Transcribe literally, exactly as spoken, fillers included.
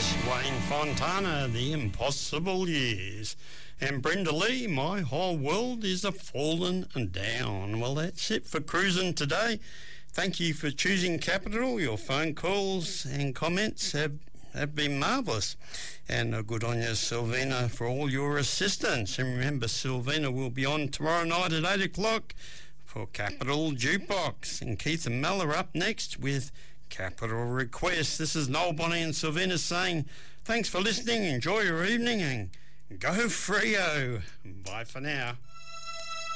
Wayne Fontana, The Impossible Years. And Brenda Lee, My Whole World is a Fallen Down. Well, that's it for cruising today. Thank you for choosing Capital. Your phone calls and comments have, have been marvellous. And uh, good on you, Sylvina, for all your assistance. And remember, Sylvina will be on tomorrow night at eight o'clock for Capital Jukebox. And Keith and Mel are up next with Capital Request. This is Noel Bonnie and Sylvina saying thanks for listening, enjoy your evening, and go Freo. Bye for now.